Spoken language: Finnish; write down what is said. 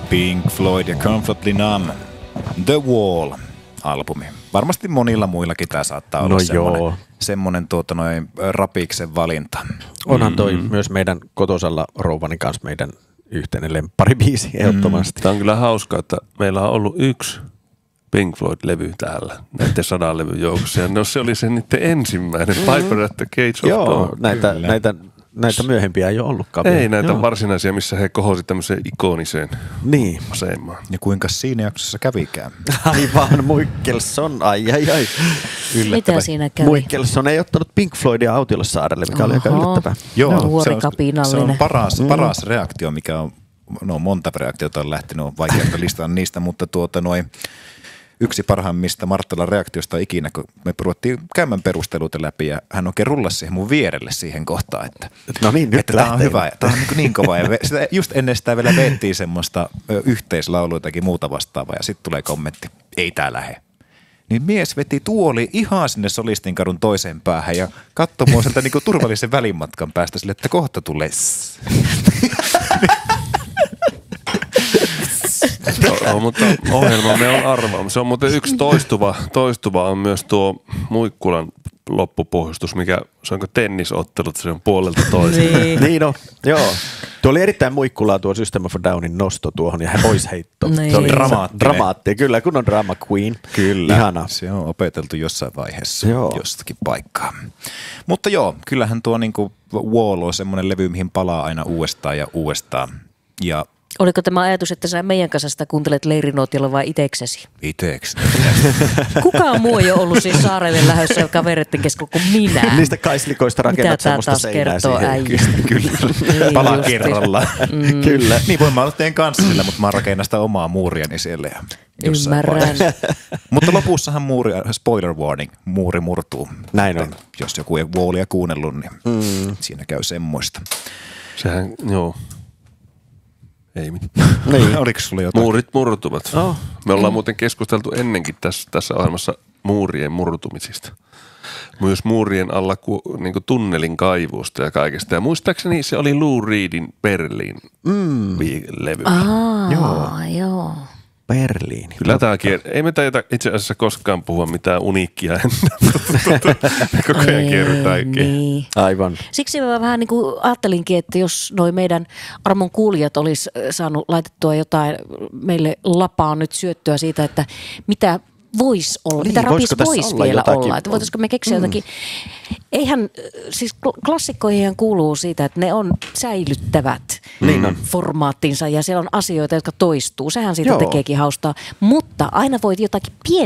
Pink Floyd ja Comfortably Numb, The Wall-albumi. Varmasti monilla muillakin tämä saattaa olla semmoinen rapiksen valinta. Onhan toi myös meidän kotosalla rouvani kanssa meidän yhteinen lempparibiisi ehdottomasti. Tämä on kyllä hauskaa, että meillä on ollut yksi Pink Floyd-levy täällä näiden 100 levyn joukossa. Ja se oli se niiden ensimmäinen, Piper at the Gates of Dawn. Näitä myöhempiä ei ole ollutkaan. Ei näitä varsinaisia, missä he kohosivat tämmöiseen ikoniseen asemaan. Ja kuinka siinä jaksossa kävikään? Aivan, Muikkelson, ai. Mitä siinä kävi? Muikkelson ei ottanut Pink Floydia Autiolle-saarelle, mikä oli aika yllättävää. Joo, se on paras reaktio, mikä on, monta reaktiota on lähtenyt, on vaikea listaa niistä, mutta yksi parhaimmista Marttalan reaktiosta ikinä, kun me ruvettiin käymään perusteluita läpi ja hän oikein rullasi siihen mun vierelle siihen kohtaan, että no niin, nyt tämä on hyvä, tämä on niin kova. Ja just ennen sitä vielä veettiin semmoista yhteislaulua jotakin muuta vastaavaa ja sitten tulee kommentti, ei tää lähe. Niin mies veti tuoli ihan sinne Solistinkadun toiseen päähän ja katsoi mua sieltä niin turvallisen välimatkan päästä sille, että kohta tulee. Mutta ohjelmamme on arvaama. Se on muuten yksi toistuva on myös tuo Muikkulan loppupuhjustus, se onko tennisottelut, se on puolelta toiseen. Niin on, joo. Tuo oli erittäin Muikkulaa tuo System of a Downin nosto tuohon ja poisheitto. Se oli dramaattinen, kyllä, kun on drama queen. Kyllä, ihana. Se on opeteltu jossain vaiheessa, jostakin paikkaa. Mutta kyllähän tuo niinku Wall on semmoinen levy, mihin palaa aina uudestaan ja uudestaan. Ja oliko tämä ajatus, että sä meidän kanssa sitä kuuntelet leirinootilla vai iteksesi? Itekseni. Kukaan muu ei ole ollut siis saarelle lähdössä kavereiden keskellä kuin minä. Niistä kaislikoista rakennat semmoista seinää siihen. Kyllä. Palaa kerralla. Kyllä. Niin voin mä olla teidän kanssa sillä, mutta mä rakennan sitä omaa muuriani siellä. Ja ymmärrän. Mutta lopussahan spoiler warning, muuri murtuu. Näin on. Jos joku ei Wallia kuunnellut, niin siinä käy semmoista. Sehän, ei mitään. Niin. Oliko sulla jotain? Muurit murtuvat. Me ollaan muuten keskusteltu ennenkin tässä ohjelmassa muurien murtumisista. Myös muurien alla niin tunnelin kaivuusta ja kaikesta. Ja muistaakseni se oli Lou Reedin Berliin-levy. Joo. Berliini. Kyllä ei me taida itse asiassa koskaan puhua mitään uniikkia me koko ajan kierrytään. Niin. Aivan. Siksi mä vähän niin kuin ajattelinkin, että jos noi meidän armon kuulijat olisi saanut laitettua jotain meille lapaan nyt syöttöä siitä, että mitä voisi olla, mitä rapis voisi vielä olla, että voitaisiko me keksiä jotakin. Eihän, siis klassikkoihin kuuluu siitä, että ne on säilyttävät formaattinsa ja siellä on asioita, jotka toistuu. Sehän siitä tekeekin haustaa, mutta aina voit jotakin pientä